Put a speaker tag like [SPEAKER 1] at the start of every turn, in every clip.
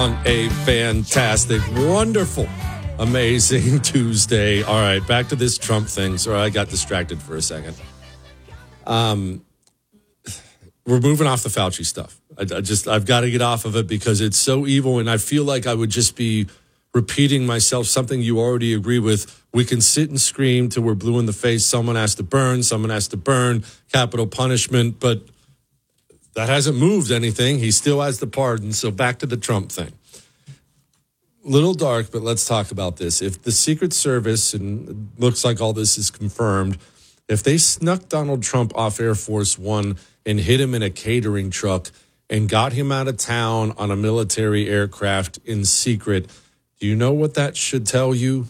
[SPEAKER 1] On a fantastic, wonderful, amazing Tuesday. All right, back to this Trump thing. Sorry, I got distracted for a second. We're moving off the Fauci stuff. I've got to get off of it because it's so evil, and I feel like I would just be repeating myself, something you already agree with. We can sit and scream till we're blue in the face. Someone has to burn, capital punishment, but that hasn't moved anything. He still has the pardon. So back to the Trump thing. Little dark, but let's talk about this. If the Secret Service, and it looks like all this is confirmed, if they snuck Donald Trump off Air Force One and hid him in a catering truck and got him out of town on a military aircraft in secret, do you know what that should tell you?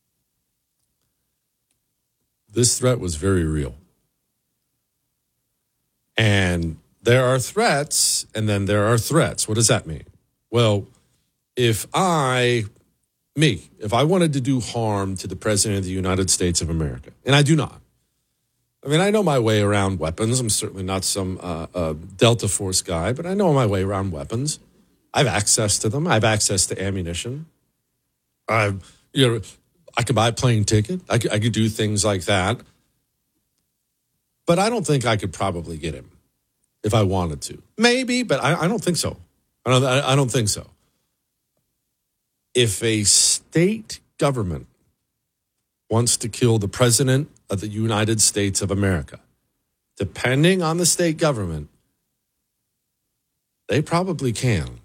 [SPEAKER 1] This threat was very real. And there are threats, and then there are threats. What does that mean? Well, if I wanted to do harm to the President of the United States of America, and I do not. I mean, I know my way around weapons. I'm certainly not some Delta Force guy, but I know my way around weapons. I have access to them. I have access to ammunition. I could buy a plane ticket. I could do things like that. But I don't think I could probably get him if I wanted to. Maybe, but I don't think so. I don't think so. If a state government wants to kill the President of the United States of America, depending on the state government, they probably can.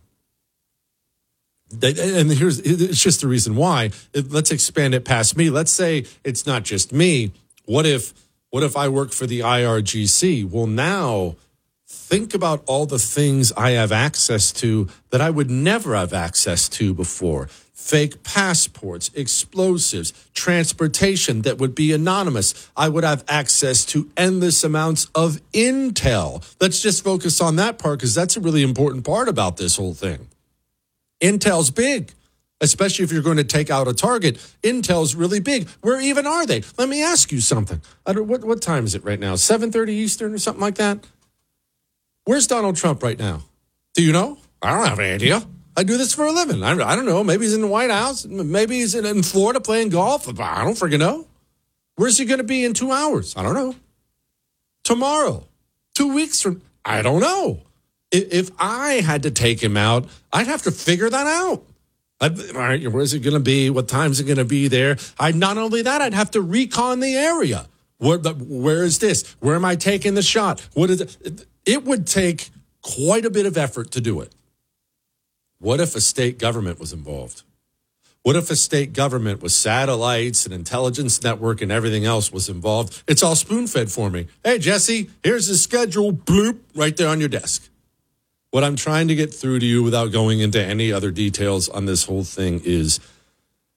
[SPEAKER 1] It's just the reason why. Let's expand it past me. Let's say it's not just me. What if I work for the IRGC? Well, now think about all the things I have access to that I would never have access to before. Fake passports, explosives, transportation that would be anonymous. I would have access to endless amounts of intel. Let's just focus on that part because that's a really important part about this whole thing. Intel's big, especially if you're going to take out a target. Intel's really big. Where even are they? Let me ask you something. What time is it right now? 7:30 Eastern or something like that? Where's Donald Trump right now? Do you know? I don't have any idea. I do this for a living. I don't know. Maybe he's in the White House. Maybe he's in Florida playing golf. I don't freaking know. Where's he going to be in 2 hours? I don't know. Tomorrow, 2 weeks from, I don't know. If I had to take him out, I'd have to figure that out. All right, where's it going to be? What time is it going to be there? Not only that, I'd have to recon the area. Where is this? Where am I taking the shot? What is it? It would take quite a bit of effort to do it. What if a state government was involved? What if a state government with satellites and intelligence network and everything else was involved? It's all spoon-fed for me. Hey, Jesse, here's the schedule, bloop, right there on your desk. What I'm trying to get through to you without going into any other details on this whole thing is